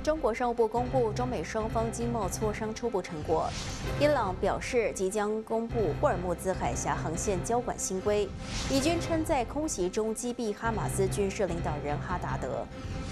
中国商务部公布中美双方经贸磋商初步成果。伊朗表示即将公布霍尔木兹海峡航线交管新规。以军称在空袭中击毙哈马斯军事领导人哈达德。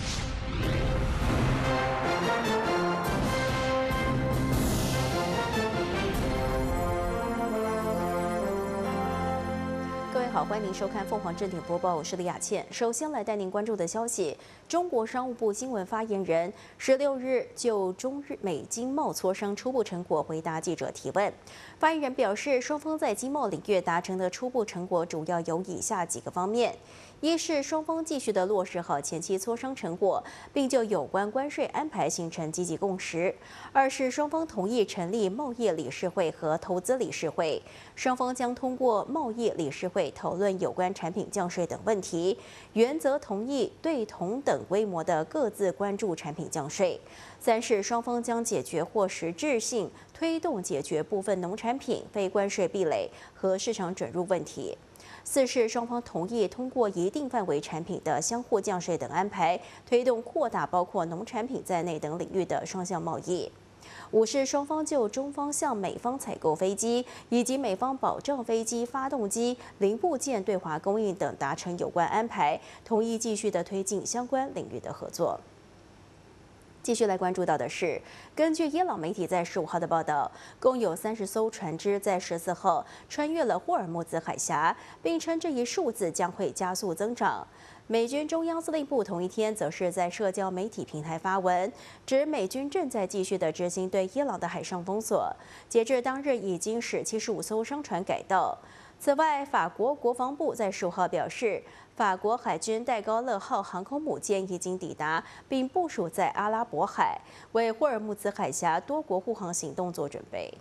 各位好，欢迎您收看凤凰正点播报，我是李雅倩。首先来带您关注的消息：中国商务部新闻发言人16日就中日美经贸磋商初步成果回答记者提问。发言人表示，双方在经贸领域达成的初步成果主要有以下几个方面：一是双方继续的落实好前期磋商成果，并就有关关税安排形成积极共识；二是双方同意成立贸易理事会和投资理事会，双方将通过贸易理事会讨论有关产品降税等问题，原则同意对同等规模的各自关注产品降税；三是双方将解决或实质性推动解决部分农产品非关税壁垒和市场准入问题；四是双方同意通过一定范围产品的相互降税等安排，推动扩大包括农产品在内等领域的双向贸易；五是双方就中方向美方采购飞机以及美方保障飞机发动机零部件对华供应等达成有关安排，同意继续的推进相关领域的合作。继续来关注到的是，根据伊朗媒体在15号的报道，共有30艘船只在14号穿越了霍尔木兹海峡，并称这一数字将会加速增长。美军中央司令部同一天则是在社交媒体平台发文，指美军正在继续的执行对伊朗的海上封锁，截至当日已经使75艘商船改道。此外，法国国防部在15号表示，法国海军戴高乐号航空母舰已经抵达，并部署在阿拉伯海，为霍尔木兹海峡多国护航行动做准备。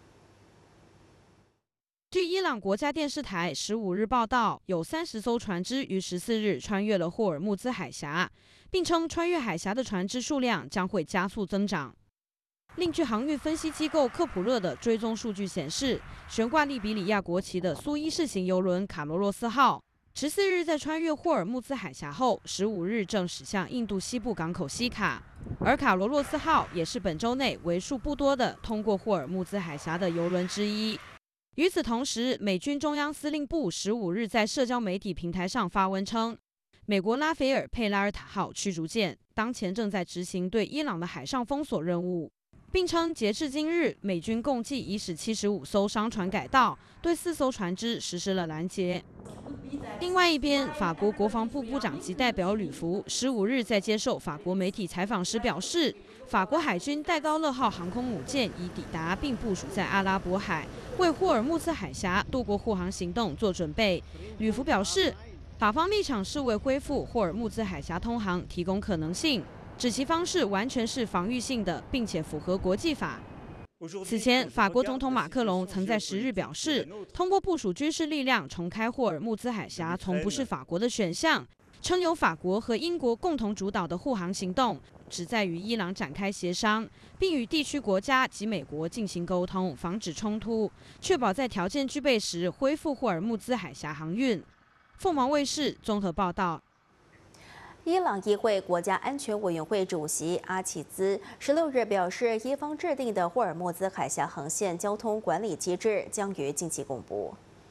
据伊朗国家电视台15日报道，有30艘船只于14日穿越了霍尔木兹海峡，并称穿越海峡的船只数量将会加速增长。另据航运分析机构科普勒的追踪数据显示，悬挂利比里亚国旗的苏伊士型邮轮卡罗洛斯号14日在穿越霍尔木兹海峡后，15日正驶向印度西部港口西卡，而卡罗洛斯号也是本周内为数不多的通过霍尔木兹海峡的邮轮之一。与此同时，美军中央司令部15日在社交媒体平台上发文称，美国拉斐尔佩拉尔塔号驱逐舰当前正在执行对伊朗的海上封锁任务，并称截至今日，美军共计已使75艘商船改道，对4艘船只实施了拦截。另外一边，法国国防部部长及代表吕福15日在接受法国媒体采访时表示，法国海军戴高乐号航空母舰已抵达并部署在阿拉伯海，为霍尔木兹海峡多国护航行动做准备。吕福表示，法方立场是为恢复霍尔木兹海峡通航提供可能性，指其方式完全是防御性的，并且符合国际法。此前，法国总统马克龙曾在10日表示，通过部署军事力量重开霍尔木兹海峡从不是法国的选项，称由法国和英国共同主导的护航行动旨在与伊朗展开协商，并与地区国家及美国进行沟通，防止冲突，确保在条件具备时恢复霍尔木兹海峡航运。凤凰卫视综合报道。 伊朗议会国家安全委员会主席阿齐兹16日表示，伊方制定的霍尔木兹海峡航线交通管理机制将于近期公布。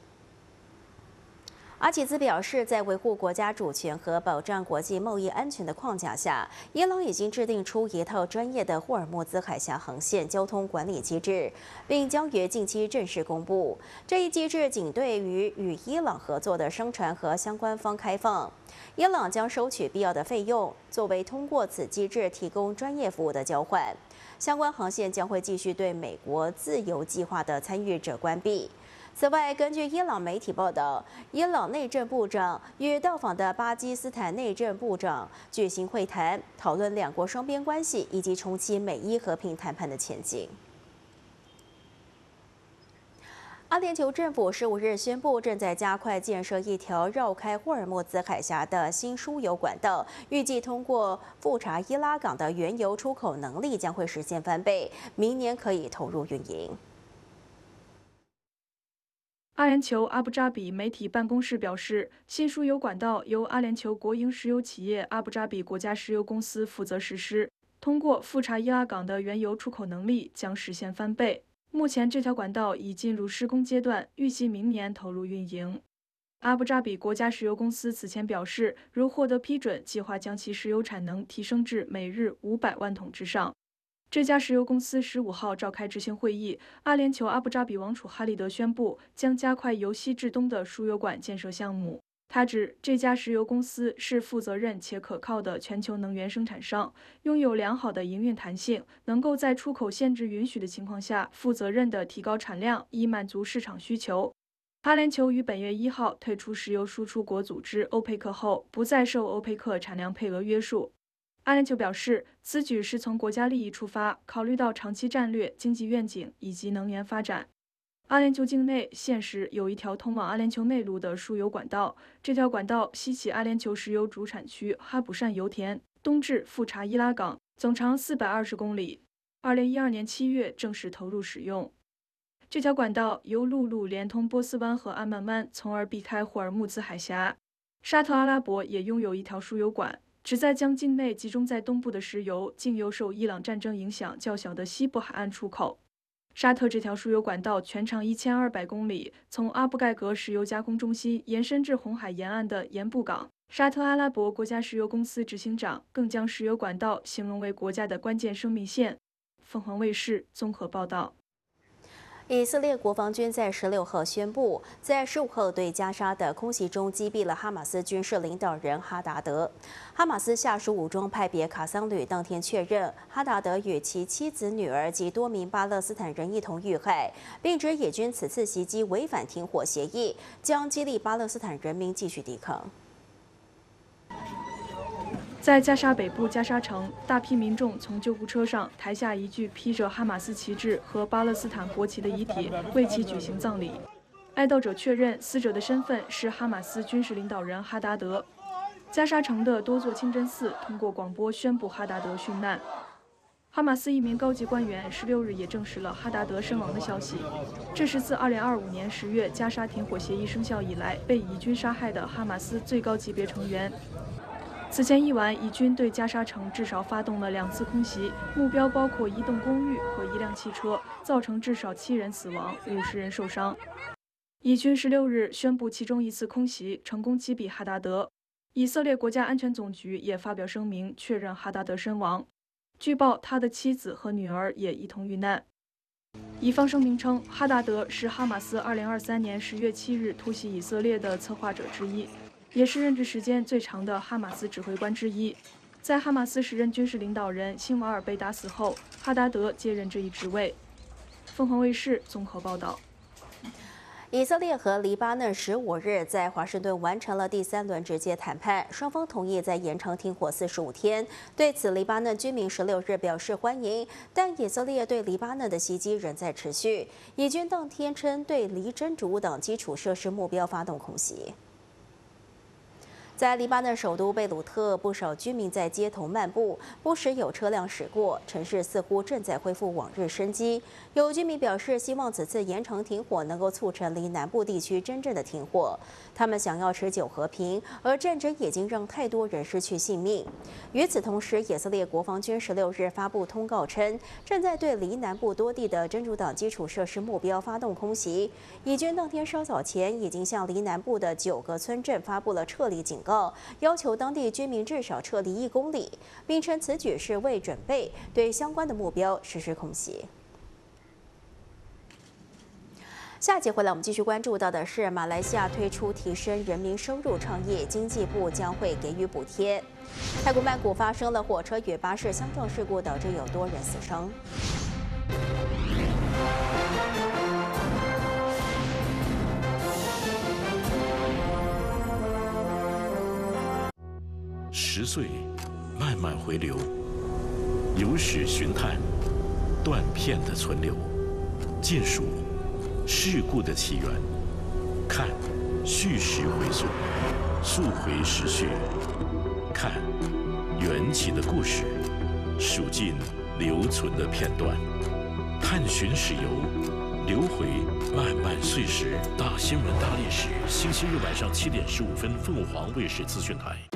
阿齐兹表示，在维护国家主权和保障国际贸易安全的框架下，伊朗已经制定出一套专业的霍尔木兹海峡航线交通管理机制，并将于近期正式公布。这一机制仅对于与伊朗合作的商船和相关方开放。伊朗将收取必要的费用，作为通过此机制提供专业服务的交换。相关航线将会继续对美国自由计划的参与者关闭。此外，根据伊朗媒体报道，伊朗内政部长与到访的巴基斯坦内政部长举行会谈，讨论两国双边关系以及重启美伊和平谈判的前景。阿联酋政府15日宣布，正在加快建设一条绕开霍尔木兹海峡的新输油管道，预计通过富查伊拉港的原油出口能力将会实现翻倍，明年可以投入运营。 阿联酋阿布扎比媒体办公室表示，新输油管道由阿联酋国营石油企业阿布扎比国家石油公司负责实施。 通过富查伊拉港的原油出口能力将实现翻倍。目前这条管道已进入施工阶段，预计明年投入运营。阿布扎比国家石油公司此前表示，如获得批准，计划将其石油产能提升至每日500万桶之上。这家石油公司15号召开执行会议，阿联酋阿布扎比王储哈利德宣布将加快由西至东的输油管建设项目。他指这家石油公司是负责任且可靠的全球能源生产商，拥有良好的营运弹性，能够在出口限制允许的情况下，负责任地提高产量，以满足市场需求。阿联酋于本月1号退出石油输出国组织欧佩克后，不再受欧佩克产量配额约束。阿联酋表示，此举是从国家利益出发，考虑到长期战略、经济愿景以及能源发展。阿联酋境内现时有一条通往阿联酋内陆的输油管道，这条管道西起阿联酋石油主产区哈卜善油田，东至富查伊拉港，总长420公里。2012年7月正式投入使用。这条管道由陆路连通波斯湾和安曼湾，从而避开霍尔木兹海峡。沙特阿拉伯也拥有一条输油管，旨在将境内集中在东部的石油经由受伊朗战争影响较小的西部海岸出口。沙特这条输油管道全长1200公里，从阿布盖格石油加工中心延伸至红海沿岸的盐布港。沙特阿拉伯国家石油公司执行长更将石油管道形容为国家的关键生命线。凤凰卫视综合报道。 以色列国防军在16号宣布，在15号对加沙的空袭中击毙了哈马斯军事领导人哈达德。哈马斯下属武装派别卡桑旅当天确认，哈达德与其妻子、女儿及多名巴勒斯坦人一同遇害，并指以军此次袭击违反停火协议，将激励巴勒斯坦人民继续抵抗。 在加沙北部加沙城，大批民众从救护车上抬下一具披着哈马斯旗帜和巴勒斯坦国旗的遗体，为其举行葬礼。哀悼者确认死者的身份是哈马斯军事领导人哈达德。加沙城的多座清真寺通过广播宣布哈达德殉难。哈马斯一名高级官员16日也证实了哈达德身亡的消息。这是自2025年10月加沙停火协议生效以来被以军杀害的哈马斯最高级别成员。此前一晚，以军对加沙城至少发动了2次空袭，目标包括一栋公寓和1辆汽车，造成至少7人死亡，50人受伤。以军16日宣布其中一次空袭成功击毙哈达德。以色列国家安全总局也发表声明，确认哈达德身亡。据报，他的妻子和女儿也一同遇难。以方声明称，哈达德是哈马斯2023年10月7日突袭以色列的策划者之一。也是任职时间最长的哈马斯指挥官之一。在哈马斯时任军事领导人辛瓦尔被打死后，哈达德接任这一职位。凤凰卫视综合报道。 以色列和黎巴嫩15日在华盛顿完成了第3轮直接谈判，双方同意再延长停火45天。对此，黎巴嫩居民16日表示欢迎，但以色列对黎巴嫩的袭击仍在持续。以军当天称对黎真主党基础设施目标发动空袭。在黎巴嫩首都贝鲁特，不少居民在街头漫步，不时有车辆驶过，城市似乎正在恢复往日生机。有居民表示，希望此次延长停火能够促成黎南部地区真正的停火。他们想要持久和平，而战争已经让太多人失去性命。与此同时，以色列国防军16日发布通告称，正在对黎南部多地的真主党基础设施目标发动空袭。以军当天稍早前已经向黎南部的9个村镇发布了撤离警告，要求当地居民至少撤离1公里，并称此举是为准备对相关的目标实施空袭。下节回来，我们继续关注到的是，马来西亚推出提升人民收入倡议，经济部将会给予补贴。泰国曼谷发生了火车与巴士相撞事故，导致有多人死伤。 10岁，慢慢回流，有史寻探，断片的存留，尽数事故的起源，看叙事回溯，溯回时序，看缘起的故事，数尽留存的片段，探寻史游，流回漫漫岁时。大新闻大历史，星期日晚上7点15分，凤凰卫视资讯台。